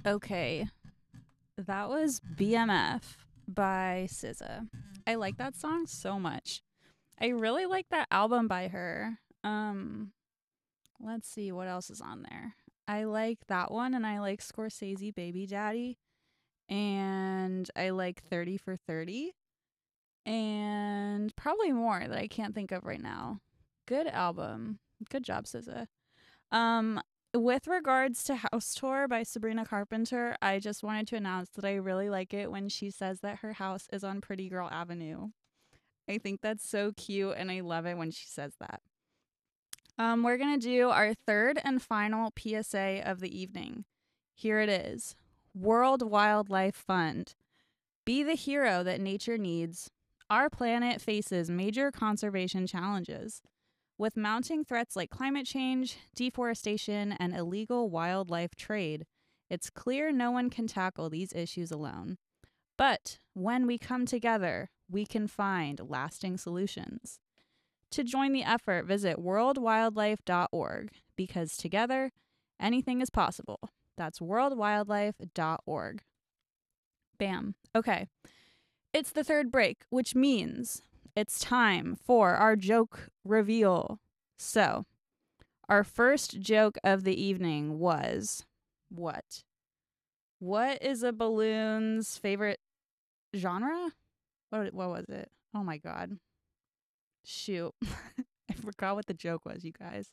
Okay, that was BMF by SZA. I like that song so much. I really like that album by her. Let's see what else is on there. I like that one, and I like Scorsese Baby Daddy, and I like 30 for 30, and probably more that I can't think of right now. Good album. Good job, SZA. Um, with regards to House Tour by Sabrina Carpenter, I just wanted to announce that I really like it when she says that her house is on Pretty Girl Avenue. I think that's so cute, and I love it when she says that. We're going to do our third and final PSA of the evening. Here it is. World Wildlife Fund. Be the hero that nature needs. Our planet faces major conservation challenges. With mounting threats like climate change, deforestation, and illegal wildlife trade, it's clear no one can tackle these issues alone. But when we come together, we can find lasting solutions. To join the effort, visit worldwildlife.org because together, anything is possible. That's worldwildlife.org. Bam. Okay. It's the third break, which means it's time for our joke reveal. So, our first joke of the evening was what? What is a balloon's favorite genre? What was it? Oh my god. Shoot. I forgot what the joke was, you guys.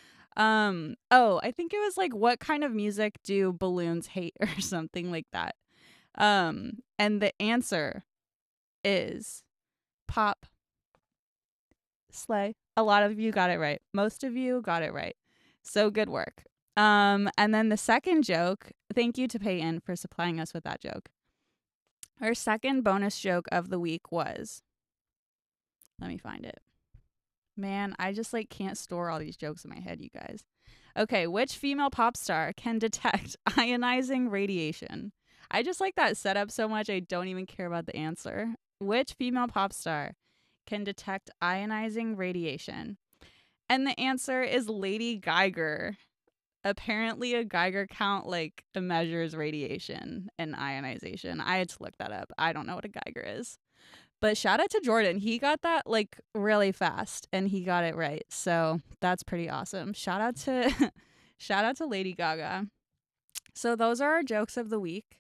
I think it was like what kind of music do balloons hate or something like that. And the answer is pop. Slay. A lot of you got it right. Most of you got it right. So good work. And then the second joke, thank you to Peyton for supplying us with that joke. Our second bonus joke of the week was, let me find it. Man, I just can't store all these jokes in my head, you guys. Okay, which female pop star can detect ionizing radiation? I just like that setup so much I don't even care about the answer. Which female pop star can detect ionizing radiation? And the answer is Lady Geiger. Apparently a Geiger count measures radiation and ionization. I had to look that up. I don't know what a Geiger is. But shout out to Jordan. He got that really fast and he got it right. So that's pretty awesome. Shout out to Lady Gaga. So those are our jokes of the week.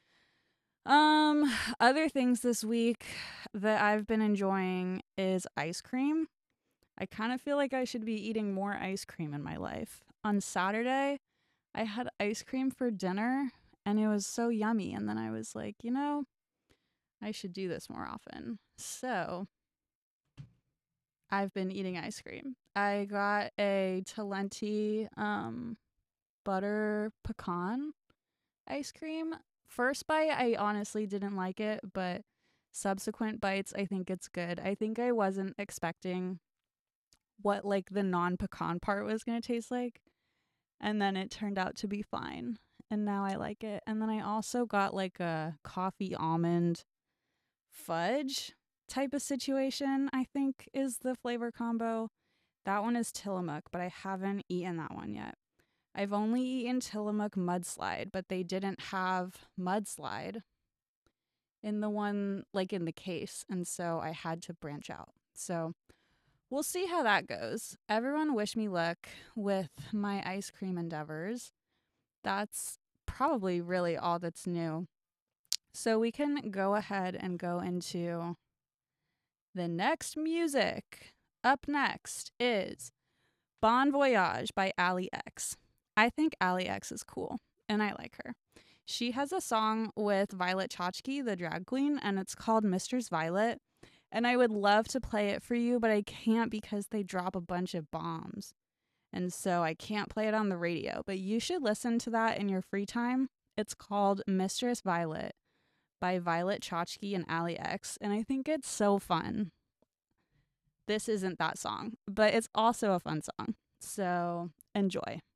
Other things this week that I've been enjoying is ice cream. I kind of feel like I should be eating more ice cream in my life. On Saturday, I had ice cream for dinner and it was so yummy. And then I was like, I should do this more often. So I've been eating ice cream. I got a Talenti butter pecan ice cream. First bite, I honestly didn't like it, but subsequent bites, I think it's good. I think I wasn't expecting what the non-pecan part was going to taste like, and then it turned out to be fine. And now I like it. And then I also got a coffee almond fudge type of situation, I think is the flavor combo. That one is Tillamook, but I haven't eaten that one yet. I've only eaten Tillamook Mudslide, but they didn't have Mudslide in the one in the case, and so I had to branch out. So we'll see how that goes. Everyone wish me luck with my ice cream endeavors. That's probably really all that's new. So we can go ahead and go into the next music. Up next is Bon Voyage by Ali X. I think Ali X is cool, and I like her. She has a song with Violet Chachki, the drag queen, and it's called Mistress Violet. And I would love to play it for you, but I can't because they drop a bunch of bombs. And so I can't play it on the radio. But you should listen to that in your free time. It's called Mistress Violet by Violet Chachki and Ali X. And I think it's so fun. This isn't that song, but it's also a fun song. So enjoy.